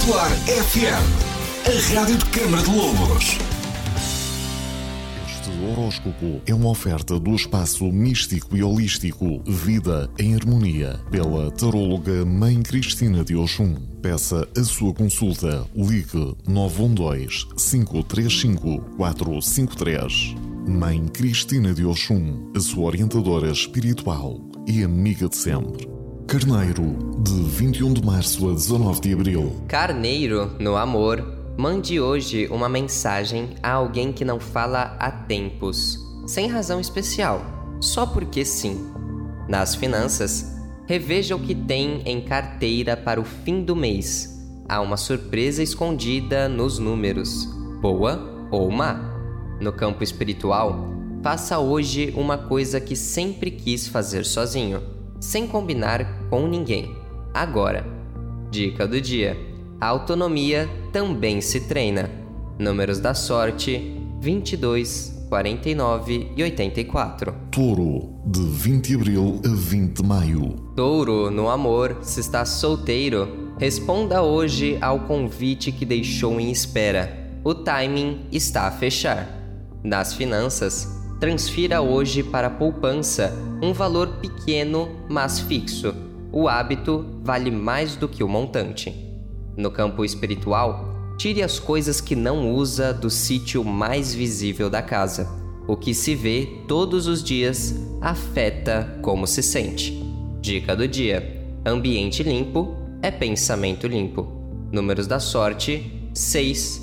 Popular FM, a rádio de Câmara de Lobos. Este horóscopo é uma oferta do espaço místico e holístico Vida em Harmonia, pela taróloga Mãe Cristina de Oxum. Peça a sua consulta. Ligue 912-535-453. Mãe Cristina de Oxum, a sua orientadora espiritual e amiga de sempre. Carneiro, de 21 de março a 19 de abril. Carneiro, no amor, mande hoje uma mensagem a alguém que não fala há tempos, sem razão especial, só porque sim. Nas finanças, reveja o que tem em carteira para o fim do mês. Há uma surpresa escondida nos números, boa ou má. No campo espiritual, faça hoje uma coisa que sempre quis fazer sozinho, sem combinar com ninguém. Agora, dica do dia: a autonomia também se treina. Números da sorte: 22, 49 e 84. Touro, de 20 de abril a 20 de maio. Touro, no amor, se está solteiro, responda hoje ao convite que deixou em espera. O timing está a fechar. Nas finanças, transfira hoje para a poupança um valor pequeno, mas fixo. O hábito vale mais do que o montante. No campo espiritual, tire as coisas que não usa do sítio mais visível da casa. O que se vê todos os dias afeta como se sente. Dica do dia: ambiente limpo é pensamento limpo. Números da sorte: 6,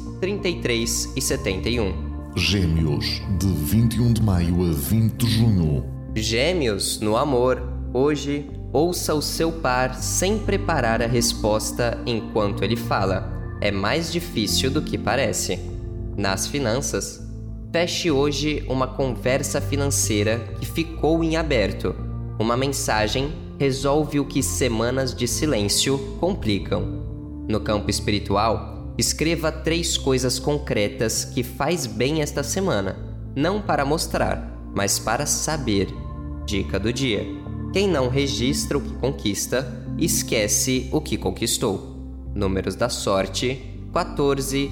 33 e 71. Gêmeos, de 21 de maio a 20 de junho. Gêmeos, no amor, hoje, ouça o seu par sem preparar a resposta enquanto ele fala. É mais difícil do que parece. Nas finanças, feche hoje uma conversa financeira que ficou em aberto. Uma mensagem resolve o que semanas de silêncio complicam. No campo espiritual, escreva 3 coisas concretas que faz bem esta semana, não para mostrar, mas para saber. Dica do dia: quem não registra o que conquista, esquece o que conquistou. Números da sorte: 14,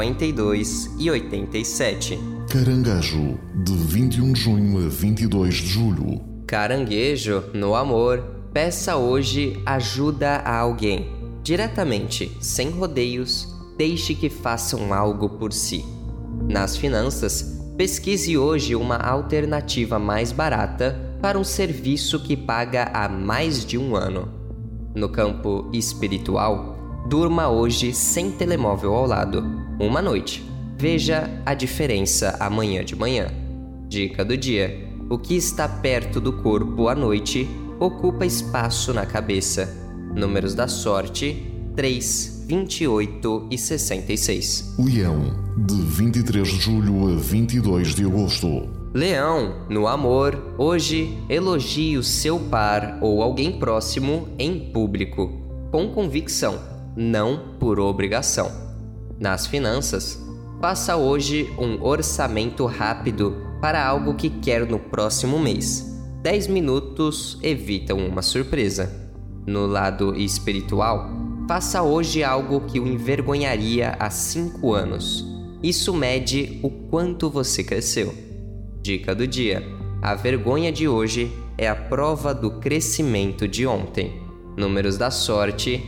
52 e 87. Caranguejo, de 21 de junho a 22 de julho. Caranguejo, no amor, peça hoje ajuda a alguém. Diretamente, sem rodeios, deixe que façam algo por si. Nas finanças, pesquise hoje uma alternativa mais barata para um serviço que paga há mais de um ano. No campo espiritual, durma hoje sem telemóvel ao lado, uma noite. Veja a diferença amanhã de manhã. Dica do dia: o que está perto do corpo à noite ocupa espaço na cabeça. Números da sorte: 3, 28 e 66. Leão, de 23 de julho a 22 de agosto. Leão, no amor, hoje elogie o seu par ou alguém próximo em público, com convicção, não por obrigação. Nas finanças, faça hoje um orçamento rápido para algo que quer no próximo mês. 10 minutos evitam uma surpresa. No lado espiritual, faça hoje algo que o envergonharia há 5 anos. Isso mede o quanto você cresceu. Dica do dia: a vergonha de hoje é a prova do crescimento de ontem. Números da sorte: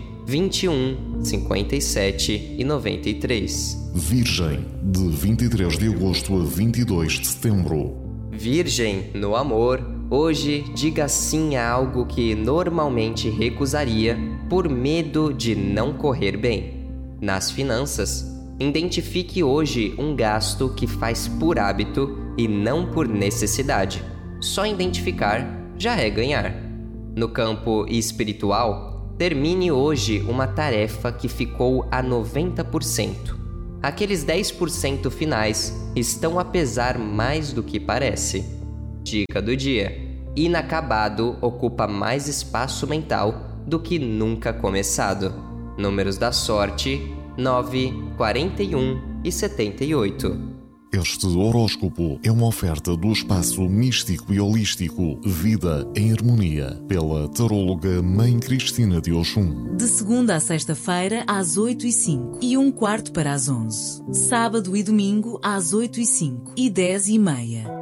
21, 57 e 93. Virgem, de 23 de agosto a 22 de setembro. Virgem, no amor, hoje diga sim a algo que normalmente recusaria por medo de não correr bem. Nas finanças, identifique hoje um gasto que faz por hábito e não por necessidade. Só identificar já é ganhar. No campo espiritual, termine hoje uma tarefa que ficou a 90%. Aqueles 10% finais estão a pesar mais do que parece. Dica do dia: inacabado ocupa mais espaço mental do que nunca começado. Números da sorte: 9, 41 e 78. Este horóscopo é uma oferta do espaço místico e holístico Vida em Harmonia, pela taróloga Mãe Cristina de Oxum. De segunda a sexta-feira, às 8h05 e 1/4 para as 11. Sábado e domingo, às 8h05 e 10h30.